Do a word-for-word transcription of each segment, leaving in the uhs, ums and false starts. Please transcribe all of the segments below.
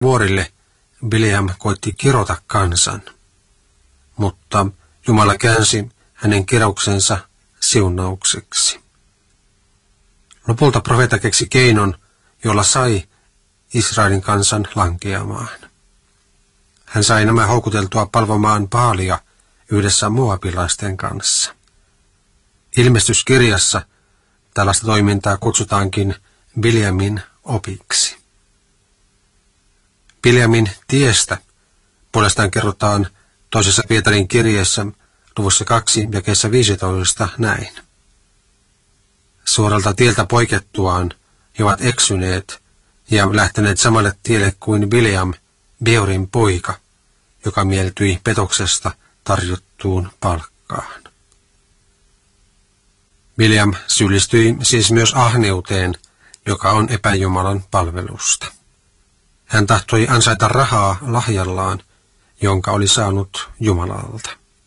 vuorille Bileam koitti kirota kansan, mutta Jumala käänsi hänen kirouksensa siunaukseksi. Lopulta profeetta keksi keinon, jolla sai Israelin kansan lankeamaan. Hän sai nämä houkuteltua palvomaan Baalia yhdessä moabilaisten kanssa. Ilmestyskirjassa tällaista toimintaa kutsutaankin Bileamin opiksi. Bileamin tiestä puolestaan kerrotaan toisessa Pietarin kirjeessä luvussa kaksi jakeessa viisitoista näin. Suoralta tieltä poikettuaan he ovat eksyneet ja lähteneet samalle tielle kuin Bileam, Beorin poika, joka mieltyi petoksesta tarjottuun palkkaan. Bileam syyllistyi siis myös ahneuteen, joka on epäjumalan palvelusta. Hän tahtoi ansaita rahaa lahjallaan, jonka oli saanut Jumalalta.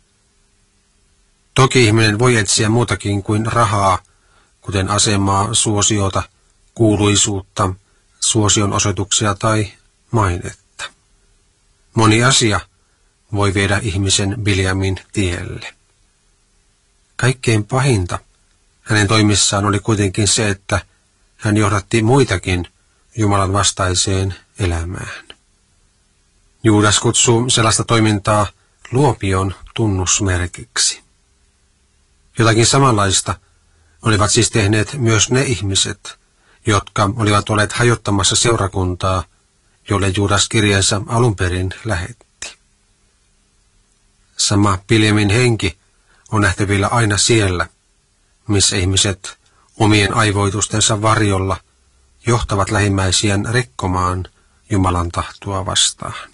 Toki ihminen voi etsiä muutakin kuin rahaa, kuten asemaa, suosiota, kuuluisuutta, suosion osoituksia tai mainetta. Moni asia voi viedä ihmisen Bileamin tielle. Kaikkein pahinta hänen toimissaan oli kuitenkin se, että hän johdatti muitakin Jumalan vastaiseen elämään. Juudas kutsuu sellaista toimintaa luopion tunnusmerkiksi. Jotakin samanlaista olivat siis tehneet myös ne ihmiset, jotka olivat olleet hajottamassa seurakuntaa, jolle Juudas kirjeensä alun perin lähetti. Sama Bileamin henki on nähtävillä aina siellä, missä ihmiset omien aivoitustensa varjolla johtavat lähimmäisiään rikkomaan Jumalan tahtoa vastaan.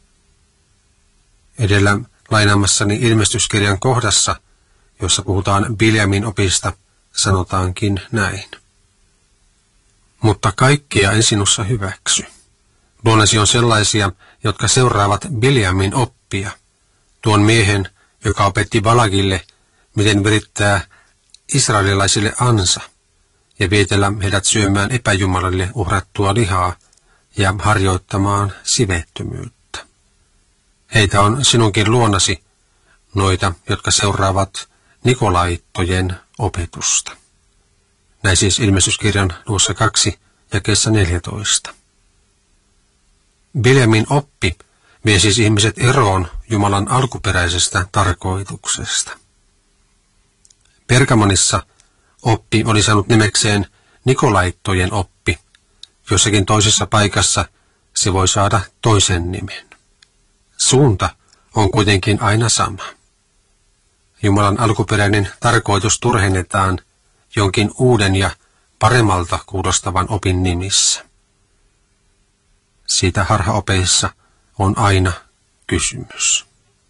Edellä lainaamassani ilmestyskirjan kohdassa, jossa puhutaan Bileamin opista, sanotaankin näin. Mutta kaikkia en sinussa hyväksy. Luonnesi on sellaisia, jotka seuraavat Bileamin oppia, tuon miehen, joka opetti Balakille, miten virittää israelilaisille ansa ja vietellä heidät syömään epäjumalille uhrattua lihaa ja harjoittamaan siveettömyyttä. Heitä on sinunkin luonasi, noita, jotka seuraavat nikolaittojen opetusta. Näin siis ilmestyskirjan luvussa kaksi jakeessa neljätoista. Bileamin oppi vie siis ihmiset eroon Jumalan alkuperäisestä tarkoituksesta. Pergamonissa oppi oli saanut nimekseen nikolaittojen oppi. Jossakin toisessa paikassa se voi saada toisen nimen. Suunta on kuitenkin aina sama. Jumalan alkuperäinen tarkoitus turhennetaan jonkin uuden ja paremmalta kuulostavan opin nimissä. Siitä harhaopeissa on aina kysymys.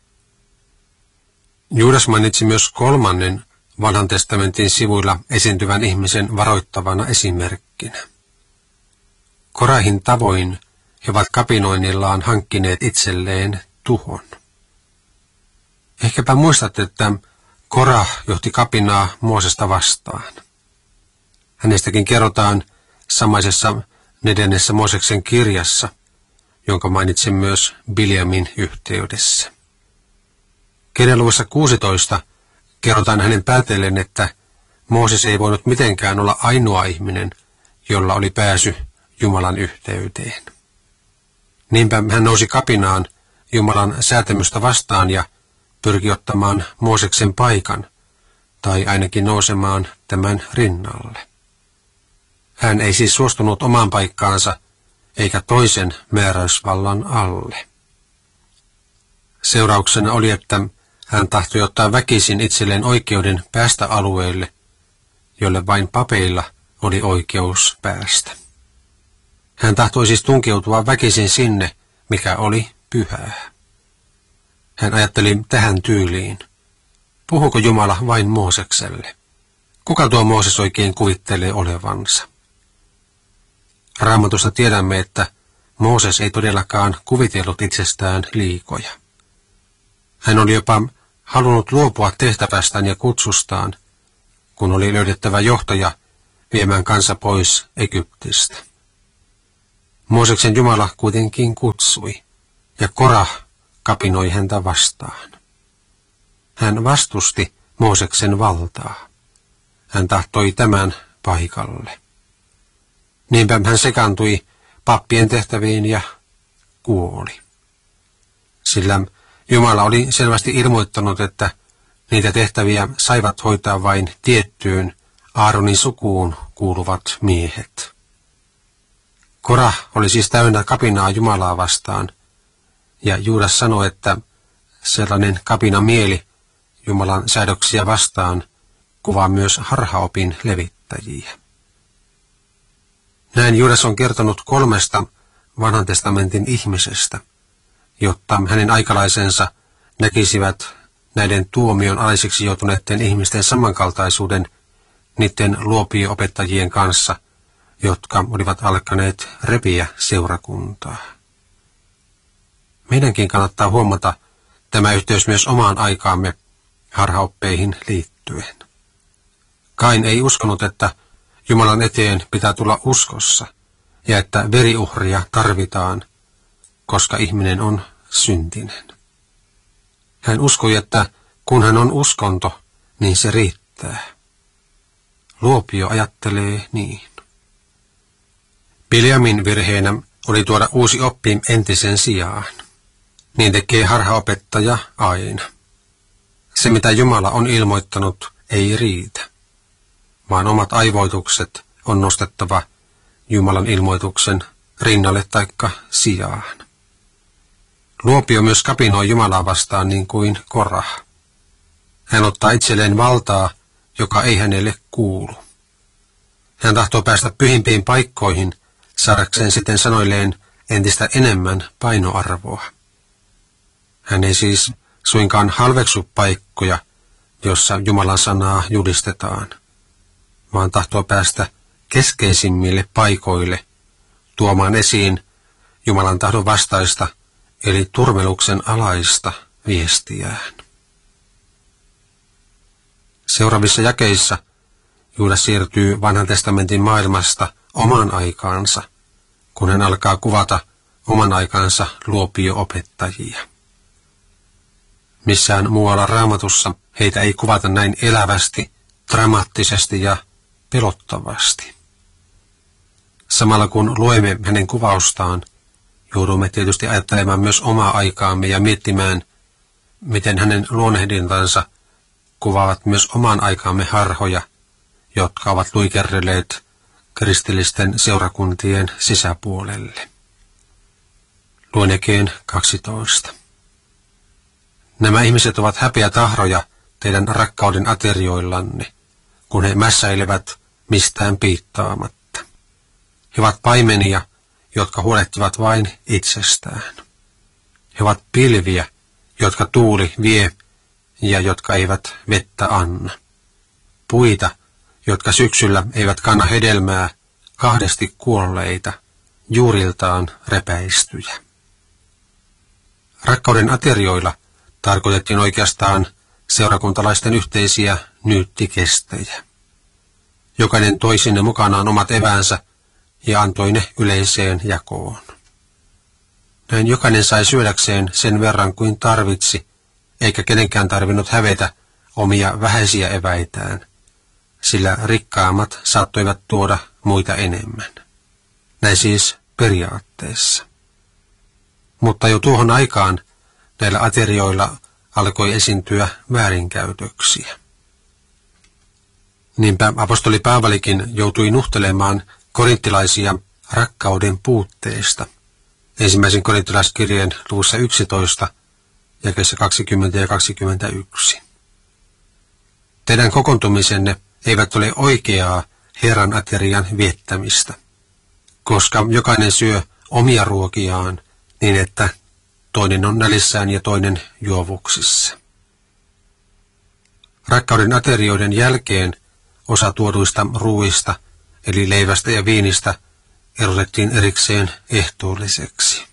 Juudas mainitsi myös kolmannen Vanhan testamentin sivuilla esiintyvän ihmisen varoittavana esimerkkinä. Korahin tavoin he ovat kapinoinnillaan hankkineet itselleen tuhon. Ehkäpä muistat, että Korah johti kapinaa Moosesta vastaan. Hänestäkin kerrotaan samaisessa neljännessä Mooseksen kirjassa, jonka mainitsin myös Bileamin yhteydessä. Kirjan luvussa kuusitoista kerrotaan hänen päätellen, että Mooses ei voinut mitenkään olla ainoa ihminen, jolla oli pääsy Jumalan yhteyteen. Niinpä hän nousi kapinaan Jumalan säätämystä vastaan ja pyrki ottamaan Mooseksen paikan, tai ainakin nousemaan tämän rinnalle. Hän ei siis suostunut omaan paikkaansa, eikä toisen määräysvallan alle. Seurauksena oli, että hän tahtoi ottaa väkisin itselleen oikeuden päästä alueelle, jolle vain papeilla oli oikeus päästä. Hän tahtoi siis tunkeutua väkisin sinne, mikä oli pyhää. Hän ajatteli tähän tyyliin. Puhuuko Jumala vain Moosekselle? Kuka tuo Mooses oikein kuvittelee olevansa? Raamatusta tiedämme, että Mooses ei todellakaan kuvitellut itsestään liikoja. Hän oli jopa halunnut luopua tehtävästään ja kutsustaan, kun oli löydettävä johtaja viemään kansa pois Egyptistä. Mooseksen Jumala kuitenkin kutsui, ja Korah kapinoi häntä vastaan. Hän vastusti Mooseksen valtaa. Hän tahtoi tämän paikalle. Niinpä hän sekaantui pappien tehtäviin ja kuoli. Sillä Jumala oli selvästi ilmoittanut, että niitä tehtäviä saivat hoitaa vain tiettyyn Aaronin sukuun kuuluvat miehet. Korah oli siis täynnä kapinaa Jumalaa vastaan, ja Juudas sanoi, että sellainen kapina mieli Jumalan säädöksiä vastaan kuvaa myös harhaopin levittäjiä. Näin Juudas on kertonut kolmesta vanhan testamentin ihmisestä, jotta hänen aikalaisensa näkisivät näiden tuomion alaisiksi joutuneiden ihmisten samankaltaisuuden niiden luopio-opettajien kanssa, jotka olivat alkaneet repiä seurakuntaa. Meidänkin kannattaa huomata tämä yhteys myös omaan aikaamme harhaoppeihin liittyen. Kain ei uskonut, että Jumalan eteen pitää tulla uskossa ja että veriuhria tarvitaan, koska ihminen on syntinen. Hän uskoi, että kun hän on uskonto, niin se riittää. Luopio ajattelee niin. Biljamin virheenä oli tuoda uusi oppi entisen sijaan. Niin tekee harhaopettaja aina. Se, mitä Jumala on ilmoittanut, ei riitä, vaan omat aivoitukset on nostettava Jumalan ilmoituksen rinnalle taikka sijaan. Luopio myös kapinoi Jumalaa vastaan niin kuin Korah. Hän ottaa itselleen valtaa, joka ei hänelle kuulu. Hän tahtoo päästä pyhimpiin paikkoihin, saadakseen sitten sanoilleen entistä enemmän painoarvoa. Hän ei siis suinkaan halveksu paikkoja, jossa Jumalan sanaa julistetaan, vaan tahtoo päästä keskeisimmille paikoille tuomaan esiin Jumalan tahdon vastaista, eli turmeluksen alaista viestiään. Seuraavissa jakeissa Juudas siirtyy vanhan testamentin maailmasta omaan aikaansa, kun hän alkaa kuvata oman aikansa luopio-opettajia. Missään muualla Raamatussa heitä ei kuvata näin elävästi, dramaattisesti ja pelottavasti. Samalla kun luemme hänen kuvaustaan, joudumme tietysti ajattelemaan myös omaa aikaamme ja miettimään, miten hänen luonnehdintansa kuvaavat myös oman aikaamme harhoja, jotka ovat luikerrelleet kristillisten seurakuntien sisäpuolelle. Luen jakeen kaksitoista. Nämä ihmiset ovat häpeätahroja teidän rakkauden aterioillanne, kun he mässäilevät mistään piittaamatta. He ovat paimenia, jotka huolehtivat vain itsestään. He ovat pilviä, jotka tuuli vie ja jotka eivät vettä anna. Puita, jotka syksyllä eivät kanna hedelmää, kahdesti kuolleita, juuriltaan repäistyjä. Rakkauden aterioilla tarkoitettiin oikeastaan seurakuntalaisten yhteisiä nyyttikestejä. Jokainen toi sinne mukanaan omat eväänsä ja antoi ne yleiseen jakoon. Näin jokainen sai syödäkseen sen verran kuin tarvitsi, eikä kenenkään tarvinnut hävetä omia vähäisiä eväitään, sillä rikkaammat saattoivat tuoda muita enemmän. Näin siis periaatteessa. Mutta jo tuohon aikaan näillä aterioilla alkoi esiintyä väärinkäytöksiä. Niinpä apostoli Paavalikin joutui nuhtelemaan korinttilaisia rakkauden puutteesta. Ensimmäisen korinttilaiskirjeen luvussa yksitoista, jakeissa kaksikymmentä ja kaksikymmentäyksi. Teidän kokoontumisenne eivät ole oikeaa Herran aterian viettämistä, koska jokainen syö omia ruokiaan niin, että toinen on nälissään ja toinen juovuksissa. Rakkauden aterioiden jälkeen osa tuoduista ruuista, eli leivästä ja viinistä, erotettiin erikseen ehtoolliseksi.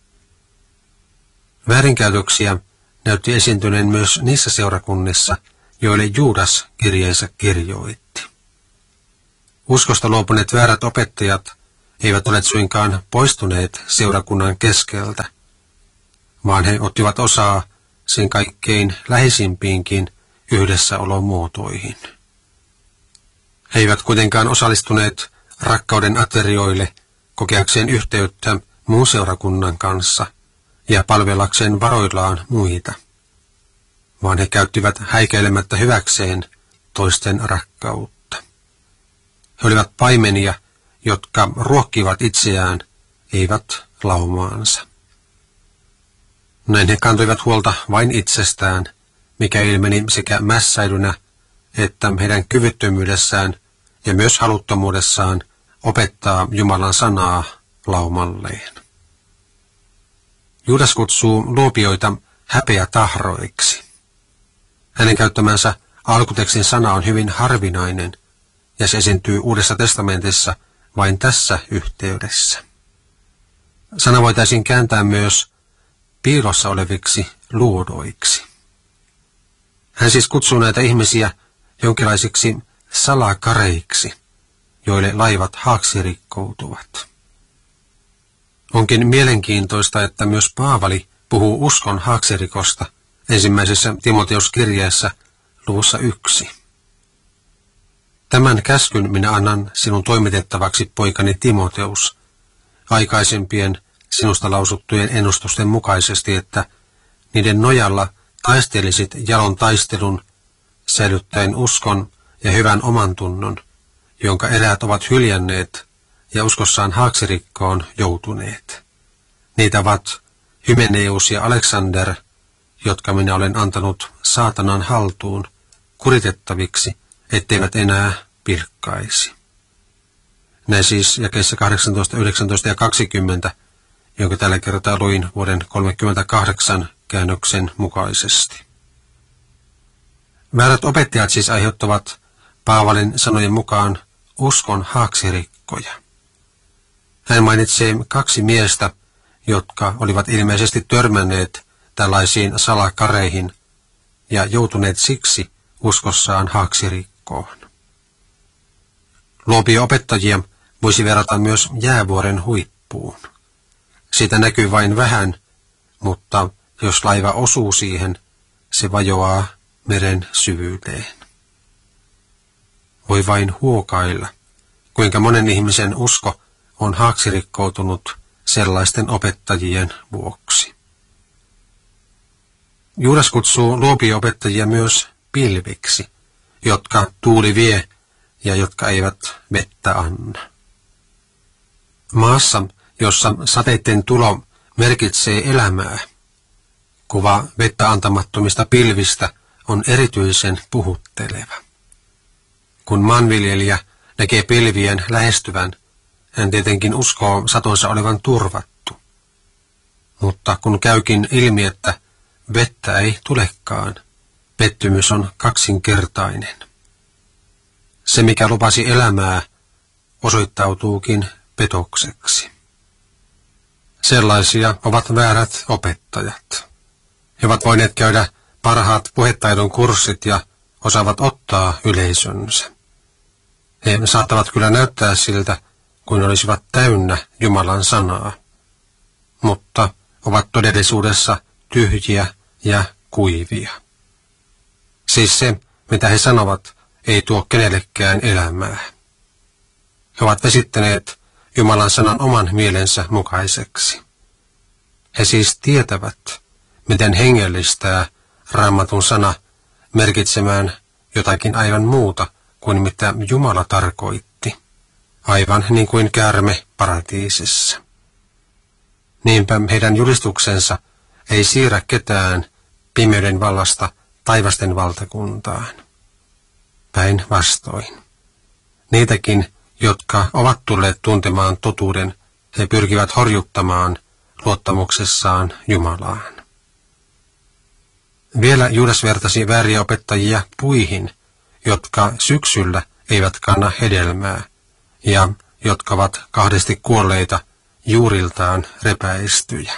Väärinkäytöksiä näytti esiintyneen myös niissä seurakunnissa, joille Juudas kirjeensä kirjoitti. Uskosta luopuneet väärät opettajat eivät ole suinkaan poistuneet seurakunnan keskeltä, vaan he ottivat osaa sen kaikkein läheisimpiinkin yhdessäolomuotoihin. He eivät kuitenkaan osallistuneet rakkauden aterioille kokeakseen yhteyttä muun seurakunnan kanssa ja palvelakseen varoillaan muita, vaan he käyttivät häikäilemättä hyväkseen toisten rakkautta. He olivat paimenia, jotka ruokkivat itseään, eivät laumaansa. Näin he kantoivat huolta vain itsestään, mikä ilmeni sekä mässäilynä että heidän kyvyttömyydessään ja myös haluttomuudessaan opettaa Jumalan sanaa laumalleen. Juudas kutsuu luopioita häpeätahroiksi. Hänen käyttämänsä alkutekstin sana on hyvin harvinainen, ja se esiintyy Uudessa testamentissa vain tässä yhteydessä. Sana voitaisiin kääntää myös piilossa oleviksi luodoiksi. Hän siis kutsuu näitä ihmisiä jonkinlaisiksi salakareiksi, joille laivat haaksirikkoutuvat. Onkin mielenkiintoista, että myös Paavali puhuu uskon haaksirikosta ensimmäisessä Timoteuskirjeessä luvussa yksi. Tämän käskyn minä annan sinun toimitettavaksi, poikani Timoteus, aikaisempien sinusta lausuttujen ennustusten mukaisesti, että niiden nojalla taistelisit jalon taistelun, säilyttäen uskon ja hyvän omantunnon, jonka eräät ovat hyljänneet ja uskossaan haaksirikkoon joutuneet. Niitä ovat Hymeneus ja Aleksander, jotka minä olen antanut saatanan haltuun kuritettaviksi, etteivät enää pilkkaisi. Näin siis jakeissa kahdeksantoista, yhdeksäntoista ja kaksikymmentä, jonka tällä kertaa luin vuoden kolmekymmentäkahdeksan käännöksen mukaisesti. Väärät opettajat siis aiheuttavat Paavalin sanojen mukaan uskon haaksirikkoja. Hän mainitsee kaksi miestä, jotka olivat ilmeisesti törmänneet tällaisiin salakareihin ja joutuneet siksi uskossaan haaksirikkoon. Luopio-opettajia voisi verrata myös jäävuoren huippuun. Siitä näkyy vain vähän, mutta jos laiva osuu siihen, se vajoaa meren syvyyteen. Voi vain huokailla, kuinka monen ihmisen usko on haaksirikkoutunut sellaisten opettajien vuoksi. Juudas kutsuu luopio-opettajia myös pilviksi, jotka tuuli vie ja jotka eivät vettä anna. Maassa, jossa sateitten tulo merkitsee elämää, kuva vettä antamattomista pilvistä on erityisen puhutteleva. Kun maanviljelijä näkee pilvien lähestyvän, hän tietenkin uskoo satonsa olevan turvattu. Mutta kun käykin ilmi, että vettä ei tulekaan, pettymys on kaksinkertainen. Se, mikä lupasi elämää, osoittautuukin petokseksi. Sellaisia ovat väärät opettajat. He ovat voineet käydä parhaat puhetaidon kurssit ja osaavat ottaa yleisönsä. He saattavat kyllä näyttää siltä, kuin olisivat täynnä Jumalan sanaa, mutta ovat todellisuudessa tyhjiä ja kuivia. Siis se, mitä he sanovat, ei tuo kenellekään elämää. He ovat vesittäneet Jumalan sanan oman mielensä mukaiseksi. He siis tietävät, miten hengellistää Raamatun sana merkitsemään jotakin aivan muuta kuin mitä Jumala tarkoitti, aivan niin kuin käärme paratiisissa. Niinpä heidän julistuksensa ei siirrä ketään pimeyden vallasta taivasten valtakuntaan. Päinvastoin. Niitäkin, jotka ovat tulleet tuntemaan totuuden, he pyrkivät horjuttamaan luottamuksessaan Jumalaan. Vielä Juudas vertasi vääriä opettajia puihin, jotka syksyllä eivät kanna hedelmää, ja jotka ovat kahdesti kuolleita, juuriltaan repäistyjä.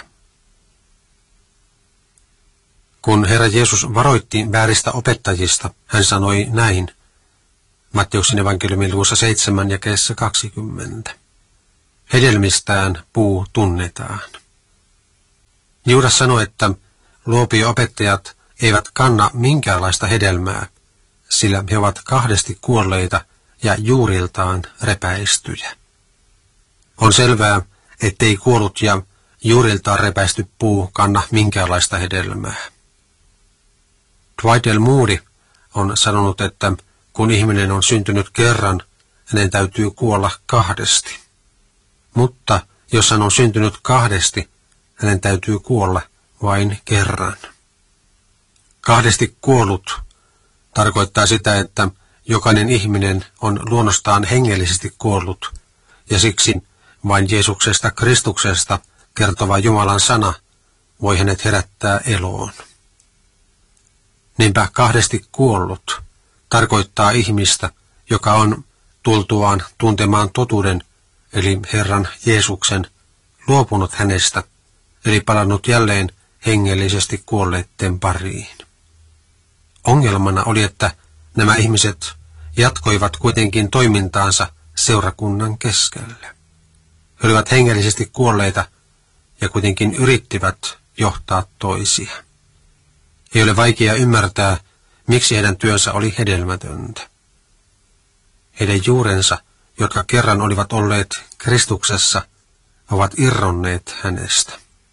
Kun Herra Jeesus varoitti vääristä opettajista, hän sanoi näin, Matteuksen evankeliumin luvussa seitsemän jakeessa kaksikymmentä. Hedelmistään puu tunnetaan. Juudas sanoi, että luopio-opettajat eivät kanna minkäänlaista hedelmää, sillä he ovat kahdesti kuolleita ja juuriltaan repäistyjä. On selvää, ettei kuollut ja juuriltaan repäisty puu kanna minkäänlaista hedelmää. Dwight L. Moody on sanonut, että kun ihminen on syntynyt kerran, hänen täytyy kuolla kahdesti. Mutta jos hän on syntynyt kahdesti, hänen täytyy kuolla vain kerran. Kahdesti kuollut tarkoittaa sitä, että jokainen ihminen on luonnostaan hengellisesti kuollut, ja siksi vain Jeesuksesta Kristuksesta kertova Jumalan sana voi hänet herättää eloon. Niinpä kahdesti kuollut tarkoittaa ihmistä, joka on tultuaan tuntemaan totuuden, eli Herran Jeesuksen, luopunut hänestä, eli palannut jälleen hengellisesti kuolleitten pariin. Ongelmana oli, että nämä ihmiset jatkoivat kuitenkin toimintaansa seurakunnan keskellä. He olivat hengellisesti kuolleita ja kuitenkin yrittivät johtaa toisia. Ei ole vaikea ymmärtää, miksi heidän työnsä oli hedelmätöntä. Heidän juurensa, jotka kerran olivat olleet Kristuksessa, ovat irronneet hänestä.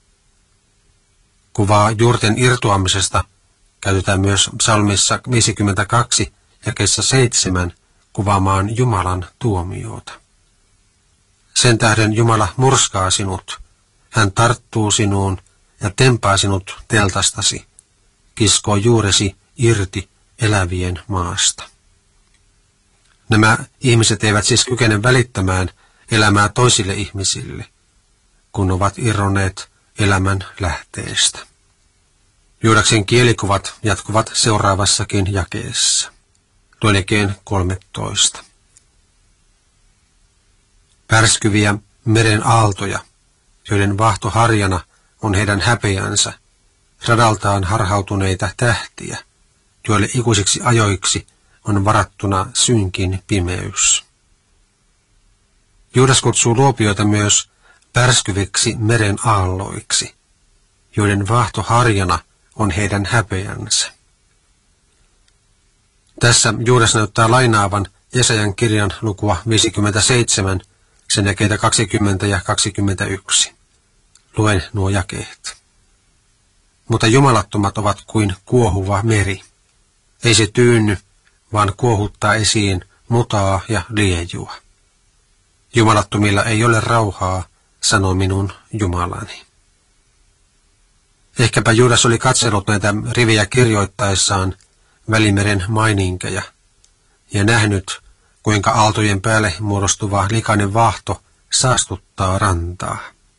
Kuvaa juurten irtoamisesta käytetään myös psalmissa viisikymmentäkaksi jakeessa seitsemän kuvaamaan Jumalan tuomiota. Sen tähden Jumala murskaa sinut, hän tarttuu sinuun ja tempaa sinut teltastasi, kiskoo juuresi irti elävien maasta. Nämä ihmiset eivät siis kykene välittämään elämää toisille ihmisille, kun ovat irronneet elämän lähteestä. Juudaksen kielikuvat jatkuvat seuraavassakin jakeessa. Tuon jakeen kolmetoista. Pärskyviä meren aaltoja, joiden vahto harjana on heidän häpeänsä, radaltaan harhautuneita tähtiä, joille ikuisiksi ajoiksi on varattuna synkin pimeys. Juudas kutsuu luopioita myös pärskyviksi meren aalloiksi, joiden vahto harjana on heidän häpeänsä. Tässä Juudas näyttää lainaavan Jesajan kirjan lukua viisikymmentäseitsemän, sen jakeita kaksikymmentä ja kaksikymmentäyksi. Luen nuo jakeet. Mutta jumalattomat ovat kuin kuohuva meri. Ei se tyynny, vaan kuohuttaa esiin mutaa ja liejua. Jumalattomilla ei ole rauhaa, sanoo minun Jumalani. Ehkäpä Juudas oli katsellut näitä rivejä kirjoittaessaan Välimeren maininkeja ja nähnyt, kuinka aaltojen päälle muodostuva likainen vaahto saastuttaa rantaa.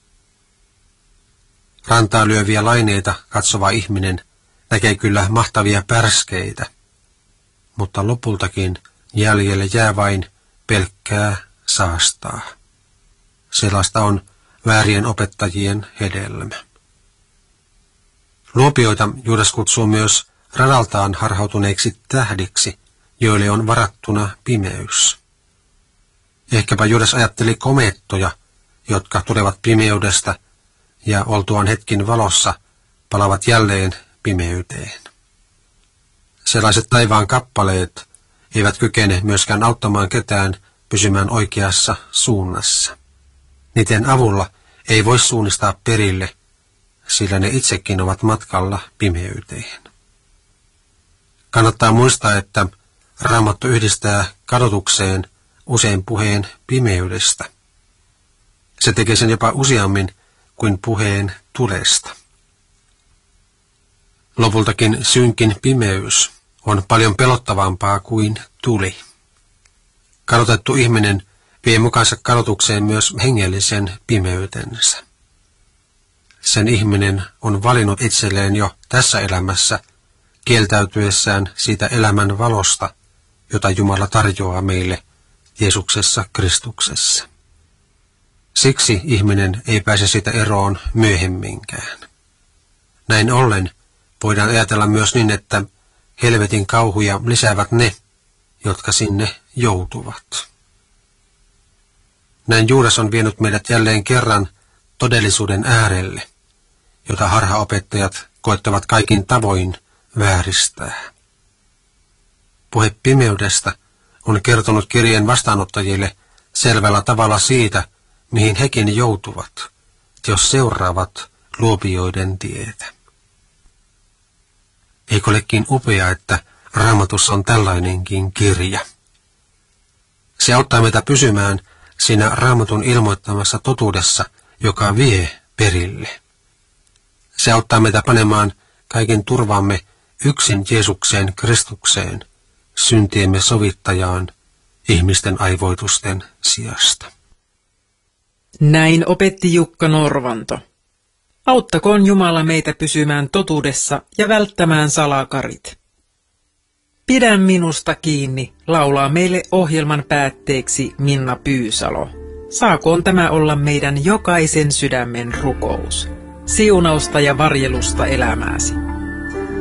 Rantaa lyöviä laineita katsova ihminen näkee kyllä mahtavia pärskeitä, mutta lopultakin jäljelle jää vain pelkkää saastaa. Sellaista on väärien opettajien hedelmä. Luopioita Juudas kutsuu myös radaltaan harhautuneiksi tähdiksi, joille on varattuna pimeys. Ehkäpä Juudas ajatteli komettoja, jotka tulevat pimeydestä ja oltuaan hetkin valossa palavat jälleen pimeyteen. Sellaiset taivaan kappaleet eivät kykene myöskään auttamaan ketään pysymään oikeassa suunnassa. Niiden avulla ei voi suunnistaa perille, sillä ne itsekin ovat matkalla pimeyteen. Kannattaa muistaa, että Raamattu yhdistää kadotukseen usein puheen pimeydestä. Se tekee sen jopa useammin kuin puheen tulesta. Lopultakin synkin pimeys on paljon pelottavampaa kuin tuli. Kadotettu ihminen vie mukansa kadotukseen myös hengellisen pimeytensä. Sen ihminen on valinnut itselleen jo tässä elämässä kieltäytyessään siitä elämän valosta, jota Jumala tarjoaa meille Jeesuksessa Kristuksessa. Siksi ihminen ei pääse siitä eroon myöhemminkään. Näin ollen voidaan ajatella myös niin, että helvetin kauhuja lisäävät ne, jotka sinne joutuvat. Näin Juudas on vienyt meidät jälleen kerran todellisuuden äärelle, jota harhaopettajat koettavat kaikin tavoin vääristää. Puhe pimeydestä on kertonut kirjeen vastaanottajille selvällä tavalla siitä, mihin hekin joutuvat, jos seuraavat luopioiden tietä. Eikö olekin upea, että Raamatussa on tällainenkin kirja? Se auttaa meitä pysymään siinä Raamatun ilmoittamassa totuudessa, joka vie perille. Se auttaa meitä panemaan kaiken turvaamme yksin Jeesukseen Kristukseen, syntiemme sovittajaan, ihmisten aivoitusten sijasta. Näin opetti Jukka Norvanto. Auttakoon Jumala meitä pysymään totuudessa ja välttämään salakarit. Pidä minusta kiinni, laulaa meille ohjelman päätteeksi Minna Pyysalo. Saakoon tämä olla meidän jokaisen sydämen rukous. Siunausta ja varjelusta elämääsi.